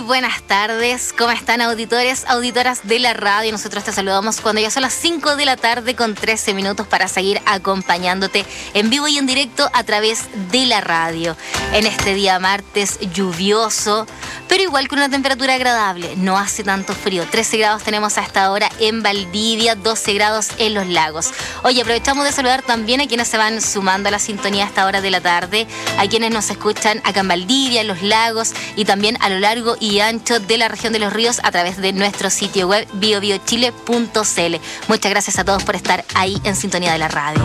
buenas tardes. ¿Cómo están, auditores, auditoras de la radio? Nosotros te saludamos cuando ya son las 5 de la tarde con 13 minutos para seguir acompañándote en vivo y en directo a través de la radio. En este día martes lluvioso, pero igual con una temperatura agradable. No hace tanto frío. 13 grados tenemos a esta hora en Valdivia, 12 grados en Los Lagos. Oye, aprovechamos de saludar también a quienes se van sumando a la sintonía a esta hora de la tarde, a quienes nos escuchan acá en Valdivia, en Los Lagos y también a lo largo y ancho de la región de Los Ríos a través de nuestro sitio web biobiochile.cl. Muchas gracias a todos por estar ahí en sintonía de la radio.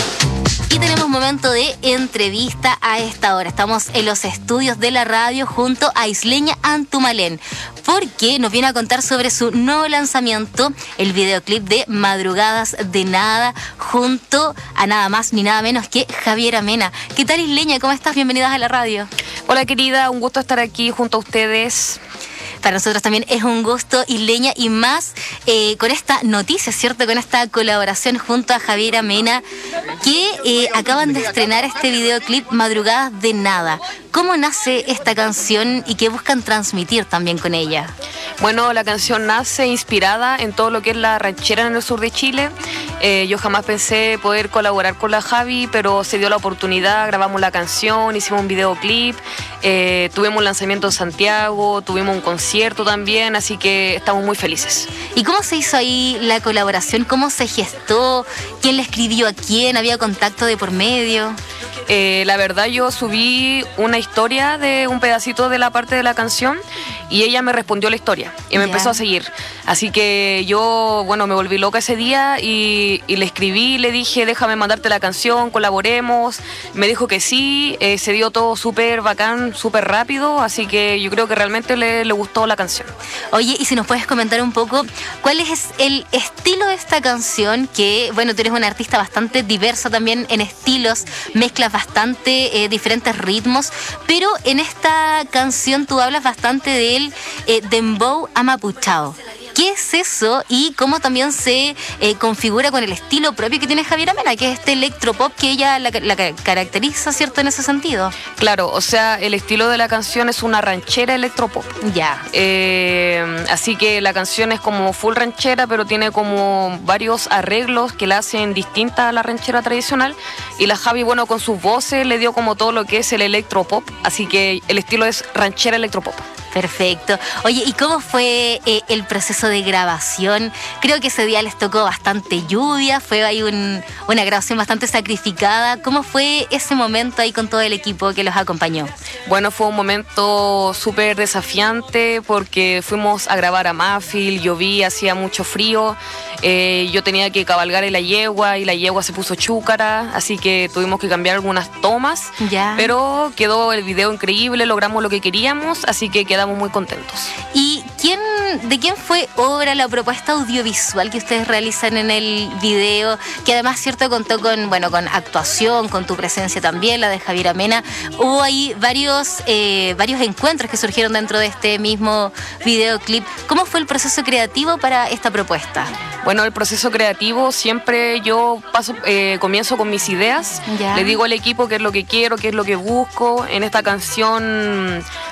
Y tenemos momento de entrevista a esta hora. Estamos en los estudios de la radio junto a Isleña Antumalén, porque nos viene a contar sobre su nuevo lanzamiento, el videoclip de Madrugadas de Nada, junto a nada más ni nada menos que Javiera Mena. ¿Qué tal, Isleña? ¿Cómo estás? Bienvenidas a la radio. Hola, querida, un gusto estar aquí junto a ustedes. Para nosotros también es un gusto, Isleña, y más con esta noticia, ¿cierto? Con esta colaboración junto a Javiera Mena, que acaban de estrenar este videoclip Madrugadas de Nada. ¿Cómo nace esta canción y qué buscan transmitir también con ella? Bueno, la canción nace inspirada en todo lo que es la ranchera en el sur de Chile. Yo jamás pensé poder colaborar con la Javi, pero se dio la oportunidad, grabamos la canción, hicimos un videoclip, tuvimos un lanzamiento en Santiago, tuvimos un concierto también, así que estamos muy felices. ¿Y cómo se hizo ahí la colaboración? ¿Cómo se gestó? ¿Quién le escribió a quién? ¿Había contacto de por medio? La verdad, yo subí una historia de un pedacito de la parte de la canción y ella me respondió la historia y me empezó a seguir. Así que yo, bueno, me volví loca ese día y le escribí, le dije, déjame mandarte la canción, colaboremos. Me dijo que sí, se dio todo súper bacán, súper rápido, así que yo creo que realmente le gustó la canción. Oye, y si nos puedes comentar un poco, ¿cuál es el estilo de esta canción? Que, bueno, tú eres una artista bastante diversa también en estilos, mezclas bastante diferentes ritmos, pero en esta canción tú hablas bastante del dembow amapuchado. ¿Qué es eso y cómo también se configura con el estilo propio que tiene Javiera Mena, que es este electropop que ella la caracteriza, ¿cierto?, en ese sentido? Claro, o sea, el estilo de la canción es una ranchera electropop. Ya. Así que la canción es como full ranchera, pero tiene como varios arreglos que la hacen distinta a la ranchera tradicional. Y la Javi, bueno, con sus voces le dio como todo lo que es el electropop. Así que el estilo es ranchera electropop. Perfecto. Oye, ¿y cómo fue el proceso de grabación? Creo que ese día les tocó bastante lluvia, fue ahí una grabación bastante sacrificada. ¿Cómo fue ese momento ahí con todo el equipo que los acompañó? Bueno, fue un momento súper desafiante porque fuimos a grabar a Mafil, llovía, hacía mucho frío. Yo tenía que cabalgar en la yegua y la yegua se puso chúcara, así que tuvimos que cambiar algunas tomas. Ya. Pero quedó el video increíble, logramos lo que queríamos, así que quedamos muy contentos. ¿Y de quién fue obra la propuesta audiovisual que ustedes realizan en el video? Que además, cierto, contó con actuación, con tu presencia también, la de Javiera Mena. Hubo ahí varios encuentros que surgieron dentro de este mismo videoclip. ¿Cómo fue el proceso creativo para esta propuesta? Bueno, el proceso creativo siempre yo comienzo con mis ideas. Ya. Le digo al equipo qué es lo que quiero, qué es lo que busco. En esta canción